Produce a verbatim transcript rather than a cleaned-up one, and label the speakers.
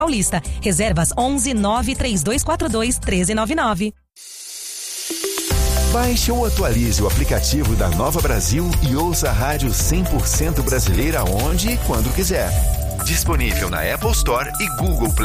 Speaker 1: Paulista. Reservas onze nove três dois quatro dois um três nove nove.
Speaker 2: Baixe ou atualize o aplicativo da Nova Brasil e ouça a rádio cem por cento brasileira onde e quando quiser. Disponível na Apple Store e Google Play.